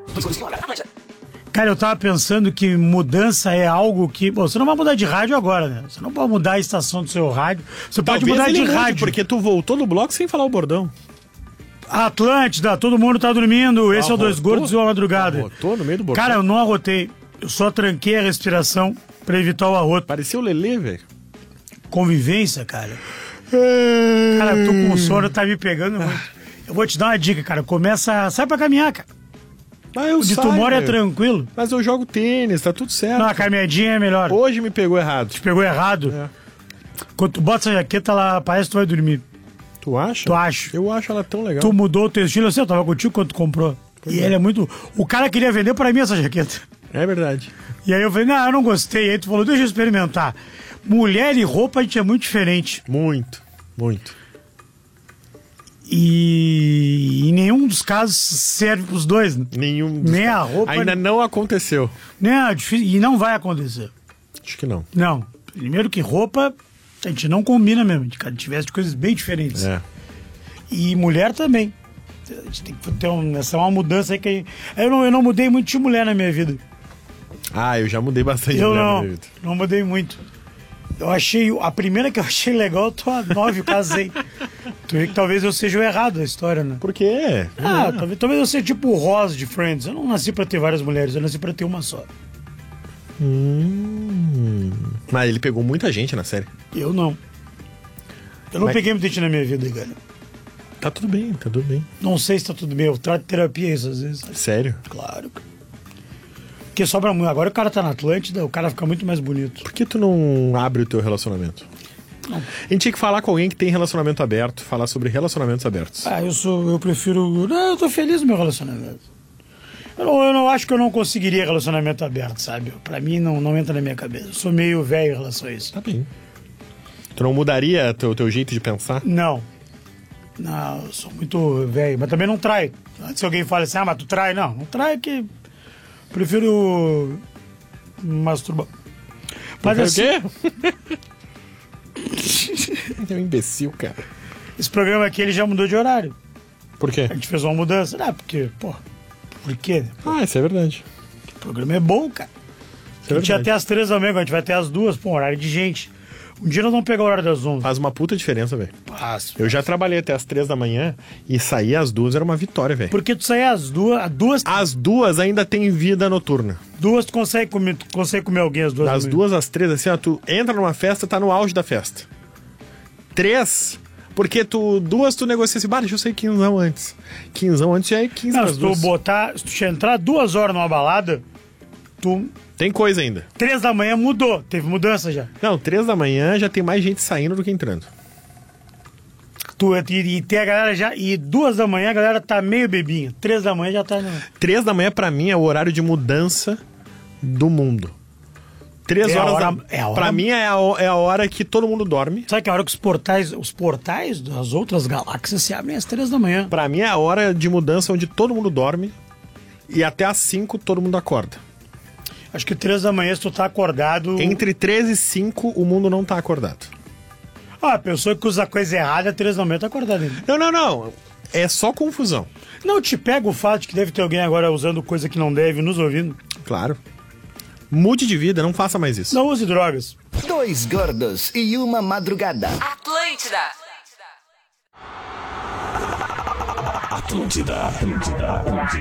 Cara, eu tava pensando que mudança é algo que... Bom, você não vai mudar de rádio agora, né? Você não pode mudar a estação do seu rádio. Você pode mudar de rádio. Porque tu voltou no bloco sem falar o bordão. Atlântida, todo mundo tá dormindo. Esse é o Dois Gordos e uma Madrugada. Arrotou no meio do bordão? Cara, eu não arrotei. Eu só tranquei a respiração pra evitar o arroto. Parecia o Lelê, velho. Convivência, cara. Cara, tô com sono, tá me pegando muito. Eu vou te dar uma dica, cara. Sai pra caminhar, cara. Onde tu mora é tranquilo. Mas eu jogo tênis, tá tudo certo. Não, a caminhadinha é melhor. Hoje me pegou errado. Te pegou errado? É. Quando tu bota essa jaqueta, ela parece que tu vai dormir. Tu acha? Tu acha? Eu acho ela tão legal. Tu mudou o teu estilo, assim, eu tava contigo quando tu comprou. E ele é muito... O cara queria vender pra mim essa jaqueta. É verdade. E aí eu falei, não, eu não gostei. Aí tu falou, deixa eu experimentar. Mulher e roupa, a gente é muito diferente. Muito, muito. E em nenhum dos casos serve pros dois. Nenhum. Nem a roupa. Ainda não aconteceu. Não, difícil, e não vai acontecer. Acho que não. Não. Primeiro que roupa, a gente não combina mesmo. A gente veste coisas bem diferentes. É. E mulher também. A gente tem que ter essa é uma mudança aí que... Eu não mudei muito de mulher na minha vida. Ah, eu já mudei bastante. Eu não mudei muito. Eu achei... A primeira que eu achei legal, eu tô a 9, eu casei. Tu vê que talvez eu seja o errado da história, né? Por quê? Talvez eu seja tipo o Ross de Friends. Eu não nasci pra ter várias mulheres, eu nasci pra ter uma só. Mas ele pegou muita gente na série. Eu não. Eu não peguei muita gente na minha vida, cara. Tá tudo bem, tá tudo bem. Não sei se tá tudo bem. Eu trato terapia isso às vezes. Sério? Claro. Porque sobra muito. Agora o cara tá na Atlântida, o cara fica muito mais bonito. Por que tu não abre o teu relacionamento? Não. A gente tinha que falar com alguém que tem relacionamento aberto, falar sobre relacionamentos abertos. Eu prefiro... Não, eu tô feliz no meu relacionamento. Eu não acho que eu não conseguiria relacionamento aberto, sabe? Pra mim não entra na minha cabeça. Eu sou meio velho em relação a isso. Tá bem. Tu não mudaria o teu jeito de pensar? Não, eu sou muito velho, mas também não traio. Se alguém fala assim, mas tu trai, não traio que prefiro masturbar. Mas assim, o quê? É um imbecil, cara. Esse programa aqui ele já mudou de horário. Por quê? A gente fez uma mudança. Porque, por quê? Isso é verdade. O programa é bom, cara. A gente ia até às 3 da manhã, a gente vai até às 2, horário de gente. Um dia nós vamos pegar o horário das 11. Faz uma puta diferença, velho. Eu já trabalhei até às 3 da manhã e sair às 2 era uma vitória, velho. Porque tu sair às 2... Às 2 ainda tem vida noturna. 2 tu consegue comer alguém às 2 Das 2 às 3, assim, ó, tu entra numa festa, tá no auge da festa. 3, porque 2 tu negocia assim, deixa eu sair 15 antes. 15 antes já é 15 às 2. Se tu entrar 2 horas numa balada, Tem coisa ainda. 3 da manhã mudou, teve mudança já. Não, 3 da manhã já tem mais gente saindo do que entrando. E tem a galera já. E 2 da manhã a galera tá meio bebinha. 3 da manhã já tá. 3 da manhã pra mim é o horário de mudança do mundo. 3 horas pra mim é a hora que todo mundo dorme. Sabe que é a hora que os portais das outras galáxias se abrem às 3 da manhã. Pra mim é a hora de mudança onde todo mundo dorme e até às 5 todo mundo acorda. Acho que 3 da manhã, se tu tá acordado... Entre 3 e 5, o mundo não tá acordado. A pessoa que usa coisa errada, 3 da manhã tá acordada ainda. Não. É só confusão. Não te pega o fato de que deve ter alguém agora usando coisa que não deve, nos ouvindo. Claro. Mude de vida, não faça mais isso. Não use drogas. Dois Gordos e uma Madrugada. Atlântida.